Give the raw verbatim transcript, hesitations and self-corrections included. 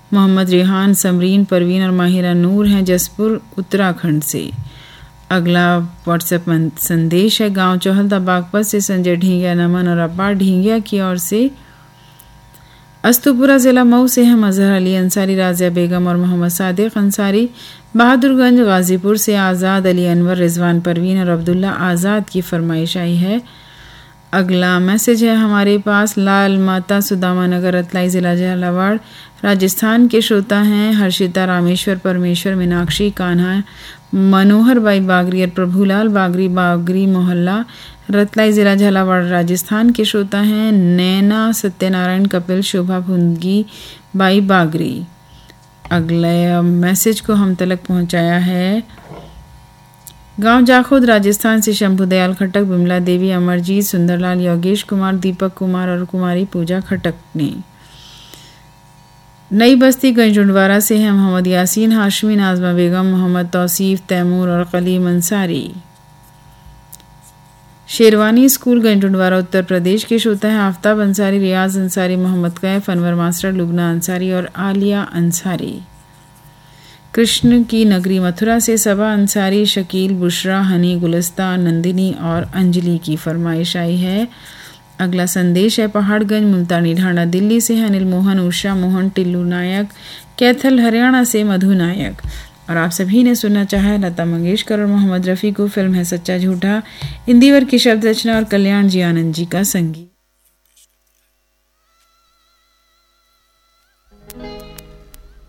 मोहम्मद रेहान, समरीन, परवीन और माहिरा नूर हैं जसपुर उत्तराखंड से। अगला व्हाट्सएप संदेश है गांव चौहलदा बागपत से संजय ढींगिया, नमन और अब्बार ढींगिया की ओर से। अस्तुपुरा जिला मऊ से हम अजहर अली अंसारी, राजिया बेगम और मोहम्मद सादिक अंसारी। बहादुरगंज गाजीपुर से आज़ाद अली अनवर, रिजवान परवीन और अब्दुल्ला आज़ाद की फरमाइश आई है। अगला मैसेज है हमारे पास लाल माता सुदामा नगर रतलाई जिला झालावाड़ राजस्थान के श्रोता हैं हर्षिता, रामेश्वर, परमेश्वर, मीनाक्षी, कान्हा, मनोहर बाई बागरी और प्रभुलाल बागरी, बागरी मोहल्ला रतलाई जिला झालावाड़ राजस्थान के श्रोता हैं नैना, सत्यनारायण, कपिल, शोभा, फुंदगी बाई बागरी। अगले मैसेज को हम तलक पहुंचाया है गांव जाखोद राजस्थान से शंभू दयाल खटक, बिमला देवी, अमरजीत, सुंदरलाल, योगेश कुमार, दीपक कुमार और कुमारी पूजा खटक ने। नई बस्ती गंजुंडवारा से हैं मोहम्मद यासीन, हाशमी, नाजमा बेगम, मोहम्मद तौसीफ, तैमूर और कलीम अंसारी। शेरवानी स्कूल गंजुंडवारा उत्तर प्रदेश के श्रोता हैं आफ्ताब अंसारी, रियाज अंसारी, मोहम्मद कैफ, अनवर मास्टर, लुबना अंसारी और आलिया अंसारी। कृष्ण की नगरी मथुरा से सबा अंसारी, शकील, बुशरा, हनी, गुलस्ता, नंदिनी और अंजलि की फरमाइश आई है। अगला संदेश है पहाड़गंज मुल्तानी ढाणा दिल्ली से अनिल मोहन, उषा मोहन, टिल्लू नायक, कैथल हरियाणा से मधु नायक। और आप सभी ने सुनना चाहा है लता मंगेशकर और मोहम्मद रफ़ी को। फिल्म है सच्चा झूठा, इंदिवर की शब्द रचना और कल्याण जी आनंद जी का संगीत।